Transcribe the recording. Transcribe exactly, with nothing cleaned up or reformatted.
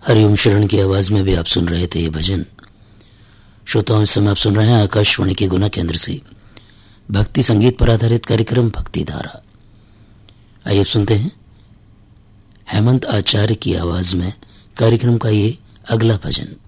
हरिओम शरण की आवाज में भी आप सुन रहे थे ये भजन। श्रोताओं, इस समय आप सुन रहे हैं आकाशवाणी के गुना केंद्र से भक्ति संगीत पर आधारित कार्यक्रम भक्ति धारा। आइए अब सुनते हैं हेमंत आचार्य की आवाज में कार्यक्रम का ये अगला भजन।